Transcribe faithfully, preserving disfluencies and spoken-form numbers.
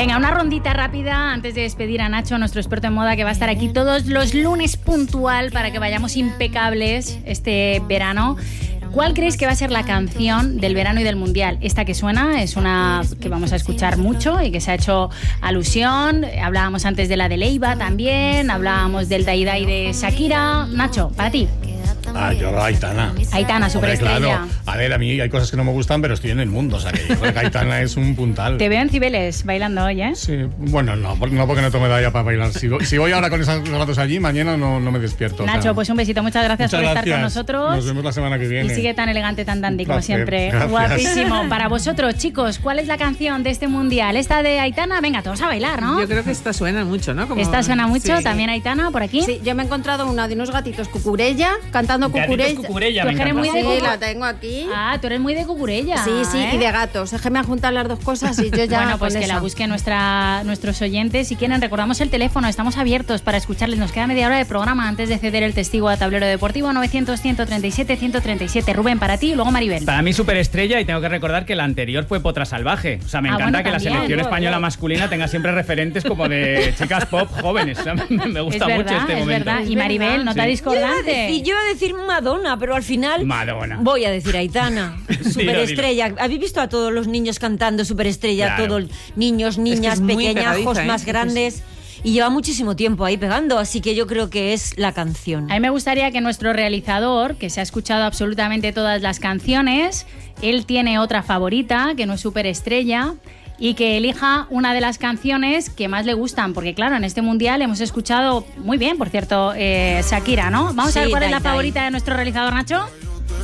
Venga, una rondita rápida antes de despedir a Nacho, nuestro experto en moda, que va a estar aquí todos los lunes puntual para que vayamos impecables este verano. ¿Cuál creéis que va a ser la canción del verano y del mundial? Esta que suena es una que vamos a escuchar mucho y que se ha hecho alusión. Hablábamos antes de la de Leiva también, hablábamos del Dai Dai de Shakira. Nacho, para ti. Ah, yo Aitana. Aitana, superestrella. Claro. A ver, a mí hay cosas que no me gustan, pero estoy en el mundo. O sea, que yo creo que Aitana es un puntal. Te veo en Cibeles bailando hoy, ¿eh? Sí, bueno, no, no porque no tome ya para bailar. Si, si voy ahora con esos zapatos allí, mañana no, no me despierto. Nacho, o sea, pues un besito. Muchas gracias muchas por gracias. estar con nosotros. Nos vemos la semana que viene. Y sigue tan elegante, tan dandy como placer. siempre. Gracias. Guapísimo. Para vosotros, chicos, ¿cuál es la canción de este mundial? ¿Esta de Aitana? Venga, todos a bailar, ¿no? Yo creo que esta suena mucho, ¿no? Como... Esta suena mucho. Sí. ¿También Aitana por aquí? Sí, yo me he encontrado una de unos gatitos cucurella, cantando cucurella. Cucurella, Tú me eres muy encanta. de Sí, la tengo aquí. Ah, tú eres muy de cucurella. Sí, sí, ¿eh? y de gatos. Es que me han juntado las dos cosas y yo ya. Bueno, pues con que esa. la busquen nuestra, nuestros oyentes. Si quieren, recordamos el teléfono. Estamos abiertos para escucharles. Nos queda media hora de programa antes de ceder el testigo a Tablero Deportivo. novecientos, ciento treinta y siete, ciento treinta y siete. Rubén, para ti y luego Maribel. Para mí superestrella, y tengo que recordar que la anterior fue Potra Salvaje. O sea, me Ah, encanta bueno, que también. la selección Oh, española oh. masculina tenga siempre referentes como de chicas pop jóvenes. O sea, me, me gusta Es verdad, mucho este es momento. verdad. Y Maribel, nota Sí. discordante. Yo iba a decir, yo iba a decir Madonna, pero al final Madonna. voy a decir Aitana. Superestrella. Dilo, ¿Habéis visto a todos los niños cantando Superestrella? Claro. Todos niños, niñas, es muy pequeñajos, pegadiza, ¿eh? más grandes. Y lleva muchísimo tiempo ahí pegando, así que yo creo que es la canción. A mí me gustaría que nuestro realizador, que se ha escuchado absolutamente todas las canciones, él tiene otra favorita, que no es superestrella, y que elija una de las canciones que más le gustan, porque claro, en este mundial hemos escuchado muy bien, por cierto, eh, Shakira, ¿no? Vamos Sí, a ver cuál es Dai la Dai. favorita de nuestro realizador, Nacho.